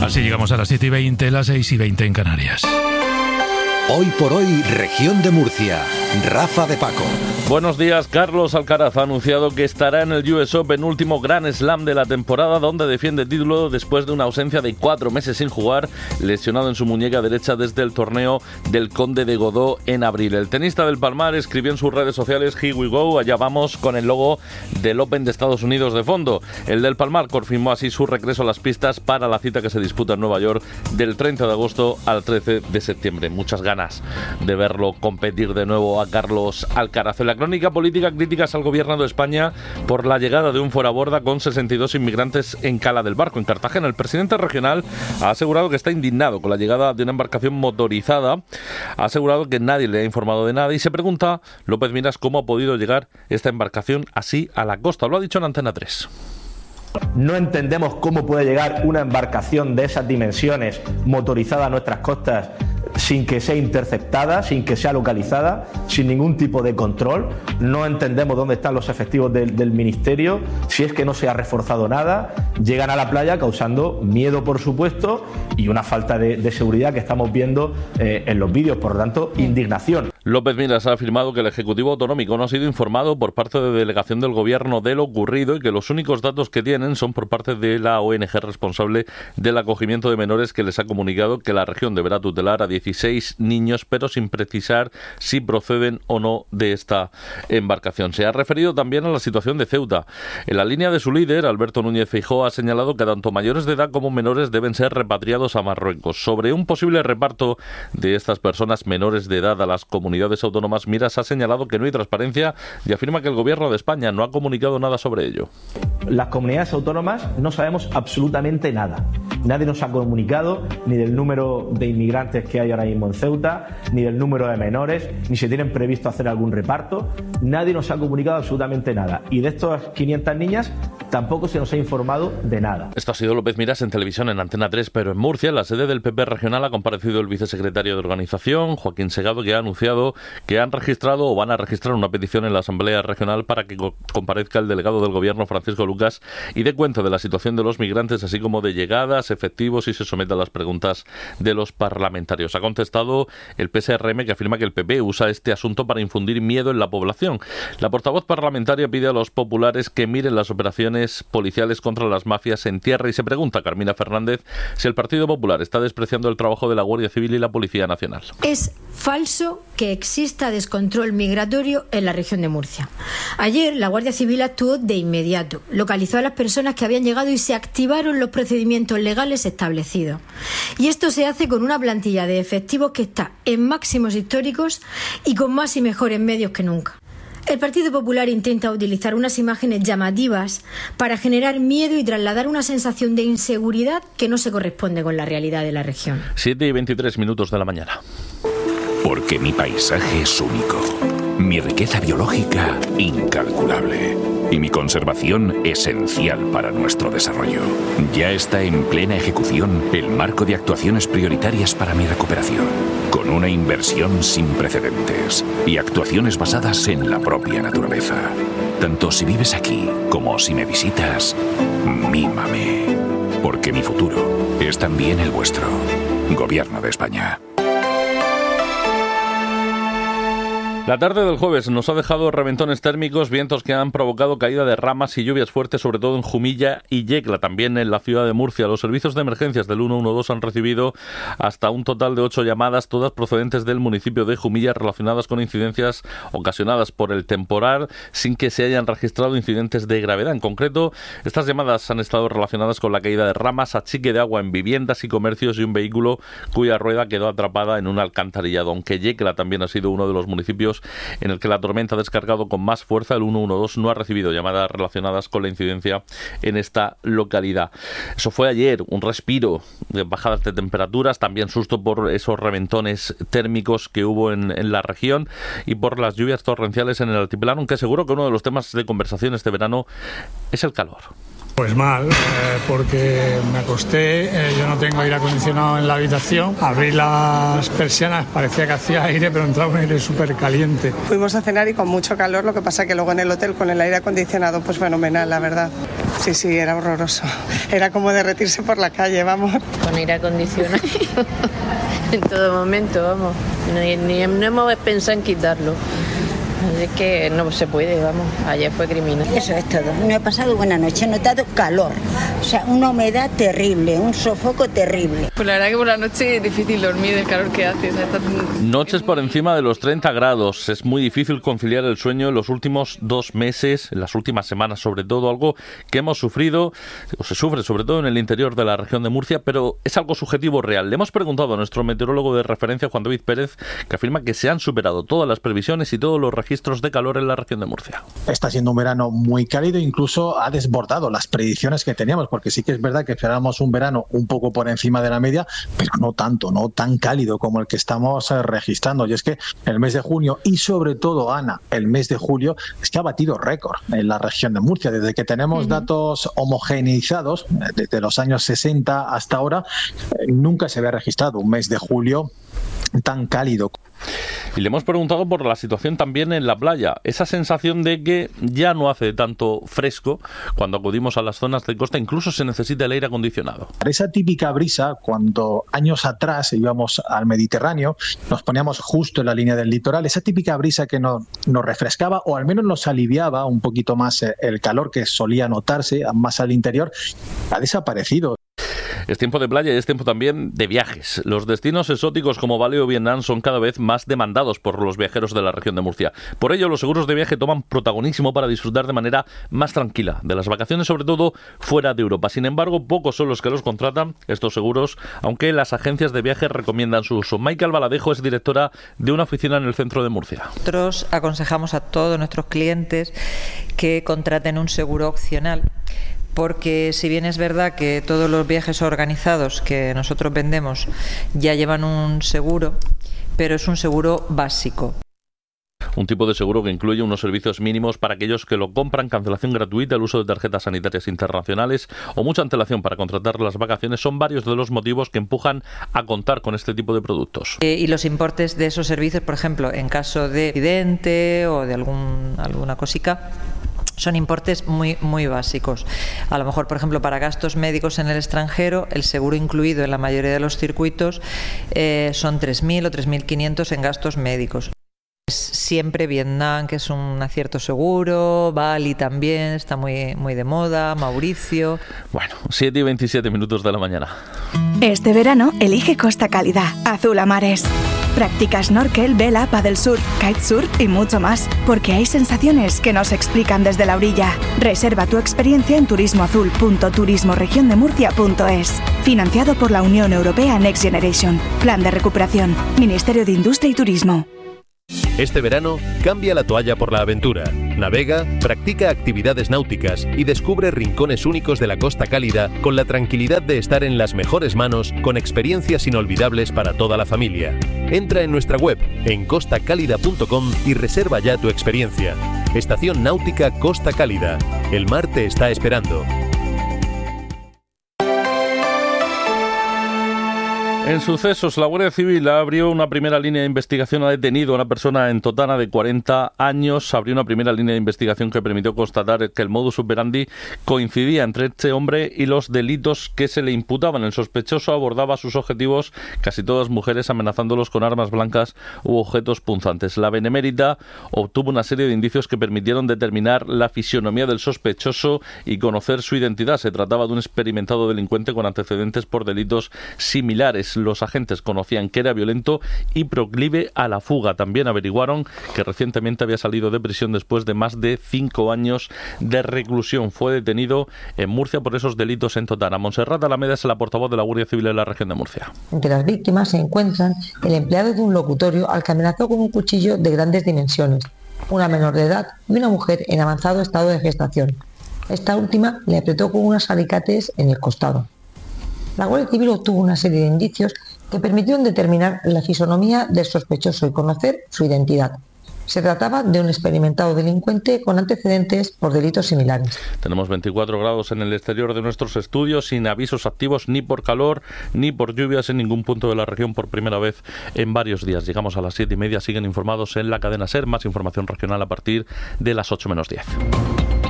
Así llegamos a las 7:20, las 6:20 en Canarias. Hoy por hoy, región de Murcia. Rafa de Paco. Buenos días. Carlos Alcaraz ha anunciado que estará en el US Open, último Grand Slam de la temporada, donde defiende el título después de una ausencia de 4 meses sin jugar, lesionado en su muñeca derecha desde el torneo del Conde de Godó en abril. El tenista del Palmar escribió en sus redes sociales: "Here we go", allá vamos, con el logo del Open de Estados Unidos de fondo. El del Palmar confirmó así su regreso a las pistas para la cita que se disputa en Nueva York del 30 de agosto al 13 de septiembre. Muchas ganas de verlo competir de nuevo a Carlos Alcaraz. En la crónica política, críticas al gobierno de España por la llegada de un fueraborda con 62 inmigrantes en Cala del Barco, en Cartagena. El presidente regional ha asegurado que está indignado con la llegada de una embarcación motorizada. Ha asegurado que nadie le ha informado de nada y se pregunta, López Miras, cómo ha podido llegar esta embarcación así a la costa. Lo ha dicho en Antena 3. No entendemos cómo puede llegar una embarcación de esas dimensiones motorizada a nuestras costas sin que sea interceptada, sin que sea localizada, sin ningún tipo de control. No entendemos dónde están los efectivos del Ministerio, si es que no se ha reforzado nada. Llegan a la playa causando miedo, por supuesto, y una falta de seguridad que estamos viendo en los vídeos. Por lo tanto, indignación. López Miras ha afirmado que el Ejecutivo Autonómico no ha sido informado por parte de delegación del Gobierno de lo ocurrido y que los únicos datos que tienen son por parte de la ONG responsable del acogimiento de menores, que les ha comunicado que la región deberá tutelar a 16 niños, pero sin precisar si proceden o no de esta embarcación. Se ha referido también a la situación de Ceuta. En la línea de su líder, Alberto Núñez Feijóo, ha señalado que tanto mayores de edad como menores deben ser repatriados a Marruecos. Sobre un posible reparto de estas personas menores de edad a las comunidades autónomas, Miras ha señalado que no hay transparencia y afirma que el Gobierno de España no ha comunicado nada sobre ello. Las comunidades autónomas no sabemos absolutamente nada. Nadie nos ha comunicado ni del número de inmigrantes que hay ahora mismo en Ceuta, ni del número de menores, ni se tienen previsto hacer algún reparto. Nadie nos ha comunicado absolutamente nada. Y de estas 500 niñas tampoco se nos ha informado de nada. Esto ha sido López Miras en televisión en Antena 3, pero en Murcia, en la sede del PP regional, ha comparecido el vicesecretario de Organización, Joaquín Segado, que ha anunciado que han registrado o van a registrar una petición en la Asamblea Regional para que comparezca el delegado del Gobierno, Francisco Lucas, y dé cuenta de la situación de los migrantes, así como de llegadas, efectivos, y se someta a las preguntas de los parlamentarios. Ha contestado el PSRM, que afirma que el PP usa este asunto para infundir miedo en la población. La portavoz parlamentaria pide a los populares que miren las operaciones policiales contra las mafias en tierra y se pregunta, Carmina Fernández, si el Partido Popular está despreciando el trabajo de la Guardia Civil y la Policía Nacional. Es falso que exista descontrol migratorio en la región de Murcia. Ayer la Guardia Civil actuó de inmediato, localizó a las personas que habían llegado y se activaron los procedimientos legales establecidos. Y esto se hace con una plantilla de efectivos que está en máximos históricos y con más y mejores medios que nunca. El Partido Popular intenta utilizar unas imágenes llamativas para generar miedo y trasladar una sensación de inseguridad que no se corresponde con la realidad de la región. 7:23 de la mañana. Porque mi paisaje es único, mi riqueza biológica incalculable y mi conservación esencial para nuestro desarrollo. Ya está en plena ejecución el marco de actuaciones prioritarias para mi recuperación, con una inversión sin precedentes y actuaciones basadas en la propia naturaleza. Tanto si vives aquí como si me visitas, mímame, porque mi futuro es también el vuestro. Gobierno de España. La tarde del jueves nos ha dejado reventones térmicos, vientos que han provocado caída de ramas y lluvias fuertes, sobre todo en Jumilla y Yecla, también en la ciudad de Murcia. Los servicios de emergencias del 112 han recibido hasta un total de 8 llamadas, todas procedentes del municipio de Jumilla, relacionadas con incidencias ocasionadas por el temporal, sin que se hayan registrado incidentes de gravedad. En concreto, estas llamadas han estado relacionadas con la caída de ramas, achique de agua en viviendas y comercios y un vehículo cuya rueda quedó atrapada en un alcantarillado. Aunque Yecla también ha sido uno de los municipios en el que la tormenta ha descargado con más fuerza, el 112 no ha recibido llamadas relacionadas con la incidencia en esta localidad. Eso fue ayer, un respiro de bajadas de temperaturas, también susto por esos reventones térmicos que hubo en la región y por las lluvias torrenciales en el altiplano, aunque seguro que uno de los temas de conversación este verano es el calor. Pues mal, porque me acosté, yo no tengo aire acondicionado en la habitación, abrí las persianas, parecía que hacía aire, pero entraba un aire súper caliente. Fuimos a cenar y con mucho calor, lo que pasa que luego en el hotel con el aire acondicionado, pues fenomenal, la verdad. Sí, era horroroso. Era como derretirse por la calle, vamos. Con aire acondicionado en todo momento, vamos. No hemos pensado en quitarlo. Es que no se puede, vamos. Ayer fue criminal. Eso es todo. No he pasado buena noche, he notado calor. O sea, una humedad terrible, un sofoco terrible. Pues la verdad que por la noche es difícil dormir del calor que hace. O sea, Noches por encima de los 30 grados. Es muy difícil conciliar el sueño en los últimos 2 meses, en las últimas semanas sobre todo, algo que hemos sufrido, o se sufre sobre todo en el interior de la región de Murcia, pero es algo subjetivo real. Le hemos preguntado a nuestro meteorólogo de referencia, Juan David Pérez, que afirma que se han superado todas las previsiones y todos los registros de calor en la región de Murcia. Está siendo un verano muy cálido, incluso ha desbordado las predicciones que teníamos, porque sí que es verdad que esperábamos un verano un poco por encima de la media, pero no tanto, no tan cálido como el que estamos registrando. Y es que el mes de junio y sobre todo, Ana, el mes de julio, es que ha batido récord en la región de Murcia. Desde que tenemos datos homogeneizados, desde los años 60 hasta ahora, nunca se había registrado un mes de julio tan cálido. Y le hemos preguntado por la situación también en la playa, esa sensación de que ya no hace tanto fresco cuando acudimos a las zonas de costa, incluso se necesita el aire acondicionado. Esa típica brisa, cuando años atrás íbamos al Mediterráneo, nos poníamos justo en la línea del litoral, esa típica brisa que nos refrescaba o al menos nos aliviaba un poquito más el calor que solía notarse más al interior, ha desaparecido. Es tiempo de playa y es tiempo también de viajes. Los destinos exóticos como Bali o Vietnam son cada vez más demandados por los viajeros de la región de Murcia. Por ello, los seguros de viaje toman protagonismo para disfrutar de manera más tranquila de las vacaciones, sobre todo fuera de Europa. Sin embargo, pocos son los que los contratan, estos seguros, aunque las agencias de viaje recomiendan su uso. Maika Albaladejo es directora de una oficina en el centro de Murcia. Nosotros aconsejamos a todos nuestros clientes que contraten un seguro opcional, porque si bien es verdad que todos los viajes organizados que nosotros vendemos ya llevan un seguro, pero es un seguro básico. Un tipo de seguro que incluye unos servicios mínimos para aquellos que lo compran, cancelación gratuita, el uso de tarjetas sanitarias internacionales o mucha antelación para contratar las vacaciones son varios de los motivos que empujan a contar con este tipo de productos. Y los importes de esos servicios, por ejemplo, en caso de accidente o de alguna cosica, son importes muy básicos. A lo mejor, por ejemplo, para gastos médicos en el extranjero, el seguro incluido en la mayoría de los circuitos son 3.000 o 3.500 en gastos médicos. Siempre Vietnam, que es un acierto seguro, Bali también está muy de moda, Mauricio. Bueno, 7:27 de la mañana. Este verano elige Costa Cálida, azul a mares. Practica snorkel, vela, paddlesurf, kitesurf y mucho más, porque hay sensaciones que no se explican desde la orilla. Reserva tu experiencia en turismoazul.turismoregiondemurcia.es. Financiado por la Unión Europea Next Generation. Plan de recuperación. Ministerio de Industria y Turismo. Este verano, cambia la toalla por la aventura. Navega, practica actividades náuticas y descubre rincones únicos de la Costa Cálida con la tranquilidad de estar en las mejores manos con experiencias inolvidables para toda la familia. Entra en nuestra web en costacálida.com y reserva ya tu experiencia. Estación Náutica Costa Cálida. El mar te está esperando. En sucesos, la Guardia Civil abrió una primera línea de investigación, ha detenido a una persona en Totana de 40 años, abrió una primera línea de investigación que permitió constatar que el modus operandi coincidía entre este hombre y los delitos que se le imputaban. El sospechoso abordaba a sus objetivos, casi todas mujeres, amenazándolos con armas blancas u objetos punzantes. La Benemérita obtuvo una serie de indicios que permitieron determinar la fisionomía del sospechoso y conocer su identidad. Se trataba de un experimentado delincuente con antecedentes por delitos similares. Los agentes conocían que era violento y proclive a la fuga. También averiguaron que recientemente había salido de prisión después de más de 5 años de reclusión. Fue detenido en Murcia por esos delitos en Totana. Montserrat Alameda es la portavoz de la Guardia Civil en la región de Murcia. Entre las víctimas se encuentran el empleado de un locutorio al que amenazó con un cuchillo de grandes dimensiones, una menor de edad y una mujer en avanzado estado de gestación. Esta última le apretó con unos alicates en el costado. La Guardia Civil obtuvo una serie de indicios que permitieron determinar la fisonomía del sospechoso y conocer su identidad. Se trataba de un experimentado delincuente con antecedentes por delitos similares. Tenemos 24 grados en el exterior de nuestros estudios, sin avisos activos ni por calor ni por lluvias en ningún punto de la región por primera vez en varios días. Llegamos a las 7:30, siguen informados en la cadena SER. Más información regional a partir de las 8 menos 10.